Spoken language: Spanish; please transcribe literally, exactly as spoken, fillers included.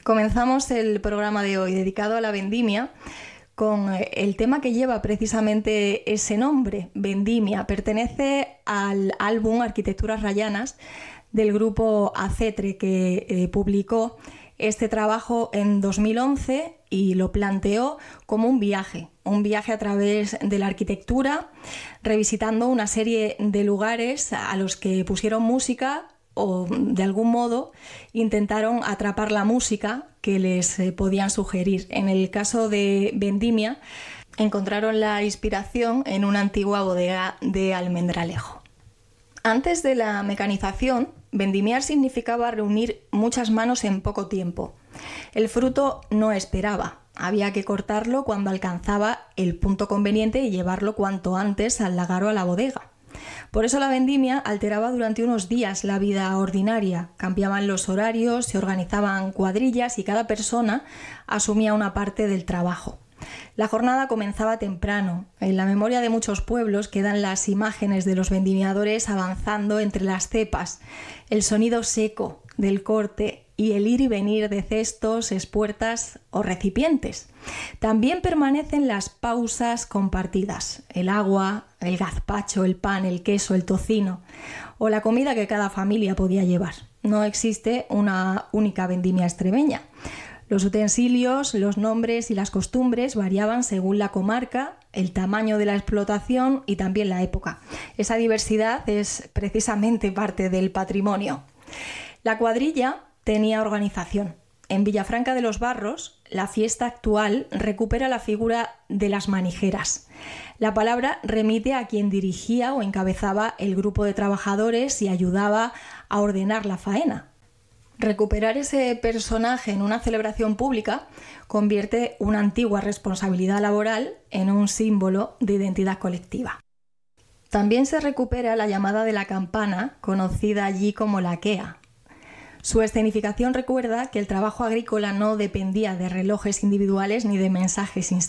Comenzamos el programa de hoy dedicado a la vendimia con el tema que lleva precisamente ese nombre, Vendimia. Pertenece al álbum Arquitecturas Rayanas del grupo Acetre, que eh, publicó este trabajo en dos mil once y lo planteó como un viaje, un viaje a través de la arquitectura, revisitando una serie de lugares a los que pusieron música o de algún modo intentaron atrapar la música que les eh, podían sugerir. En el caso de Vendimia, encontraron la inspiración en una antigua bodega de Almendralejo. Antes de la mecanización, vendimiar significaba reunir muchas manos en poco tiempo. El fruto no esperaba, había que cortarlo cuando alcanzaba el punto conveniente y llevarlo cuanto antes al lagar o a la bodega. Por eso la vendimia alteraba durante unos días la vida ordinaria, cambiaban los horarios, se organizaban cuadrillas y cada persona asumía una parte del trabajo. La jornada comenzaba temprano. En la memoria de muchos pueblos quedan las imágenes de los vendimiadores avanzando entre las cepas, el sonido seco del corte y el ir y venir de cestos, espuertas o recipientes. También permanecen las pausas compartidas, el agua, el gazpacho, el pan, el queso, el tocino o la comida que cada familia podía llevar. No existe una única vendimia extremeña. Los utensilios, los nombres y las costumbres variaban según la comarca, el tamaño de la explotación y también la época. Esa diversidad es precisamente parte del patrimonio. La cuadrilla tenía organización. En Villafranca de los Barros, la fiesta actual recupera la figura de las manijeras. La palabra remite a quien dirigía o encabezaba el grupo de trabajadores y ayudaba a ordenar la faena. Recuperar ese personaje en una celebración pública convierte una antigua responsabilidad laboral en un símbolo de identidad colectiva. También se recupera la llamada de la campana, conocida allí como la quea. Su escenificación recuerda que el trabajo agrícola no dependía de relojes individuales ni de mensajes instantáneos.